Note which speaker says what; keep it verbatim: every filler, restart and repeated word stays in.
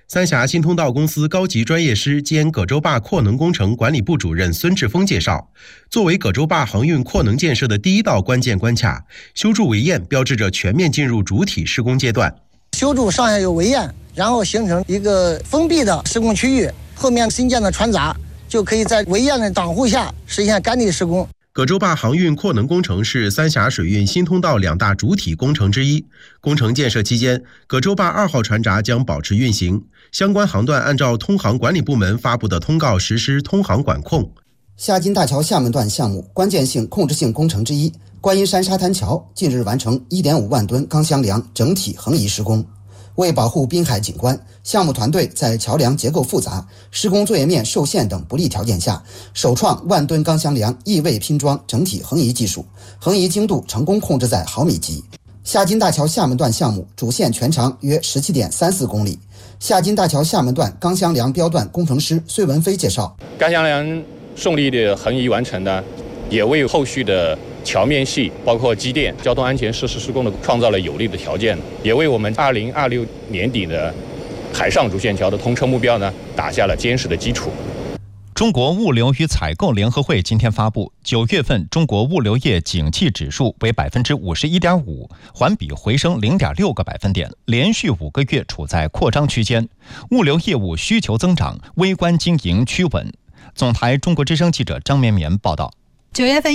Speaker 1: 三峡新通道公司高级专业师兼葛洲坝扩能工程管理部主任孙志峰介绍，作为葛洲坝航运扩能建设的第一道关键关卡，修筑围堰标志着全面进入主体施工阶段。
Speaker 2: 修筑上下游围堰，然后形成一个封闭的施工区域，后面新建的船闸就可以在围堰的挡护下实现干地施工。
Speaker 1: 葛洲坝航运扩能工程是三峡水运新通道两大主体工程之一。工程建设期间，葛洲坝二号船闸将保持运行，相关航段按照通航管理部门发布的通告实施通航管控。
Speaker 3: 夏金大桥厦门段项目关键性控制性工程之一，观音山沙滩桥近日完成 一点五万吨钢箱梁整体横移施工。为保护滨海景观，项目团队在桥梁结构复杂、施工作业面受限等不利条件下，首创万吨钢箱梁异位拼装整体横移技术，横移精度成功控制在毫米级。夏金大桥厦门段项目主线全长约 十七点三四公里。夏金大桥厦门段钢箱梁标段工程师孙文飞介绍，
Speaker 4: 钢箱梁顺利的横移完成呢，也为后续的桥面系包括机电、交通安全设施施工的创造了有利的条件，也为我们二零二六年底的海上主线桥的通车目标呢打下了坚实的基础。
Speaker 5: 中国物流与采购联合会今天发布，九月份中国物流业景气指数为百分之五十一点五，环比回升零点六个百分点，连续五个月处在扩张区间。物流业务需求增长，微观经营趋稳。总台中国之声记者张绵绵报道。
Speaker 6: 九月份。